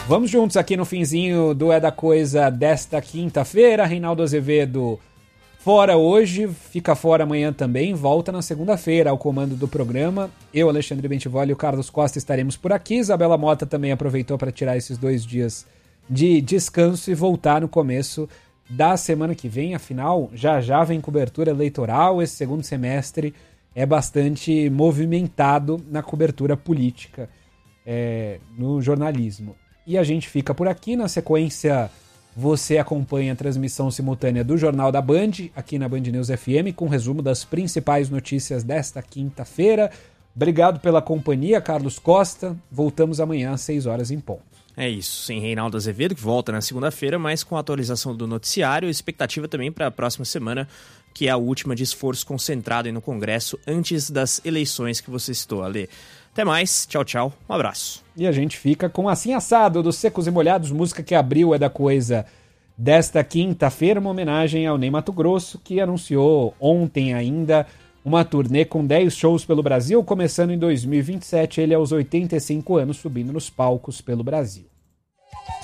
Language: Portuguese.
Vamos juntos aqui no finzinho do É da Coisa desta quinta-feira. Reinaldo Azevedo fora hoje, fica fora amanhã também, volta na segunda-feira ao comando do programa. Eu, Alexandre Bentivoli e o Carlos Costa estaremos por aqui. Isabela Mota também aproveitou para tirar esses 2 dias de descanso e voltar no começo da semana que vem. Afinal, já vem cobertura eleitoral. Esse segundo semestre é bastante movimentado na cobertura política, no jornalismo. E a gente fica por aqui. Na sequência, você acompanha a transmissão simultânea do Jornal da Band, aqui na Band News FM, com resumo das principais notícias desta quinta-feira. Obrigado pela companhia, Carlos Costa. Voltamos amanhã às 6 horas em ponto. É isso, sem Reinaldo Azevedo, que volta na segunda-feira, mas com a atualização do noticiário, expectativa também para a próxima semana, que é a última de esforço concentrado aí no Congresso antes das eleições que você citou, Ale. Até mais, tchau, um abraço. E a gente fica com Assim Assado, dos Secos e Molhados, música que abriu É da Coisa desta quinta-feira, uma homenagem ao Ney Matogrosso, que anunciou ontem ainda uma turnê com 10 shows pelo Brasil, começando em 2027, ele aos 85 anos, subindo nos palcos pelo Brasil.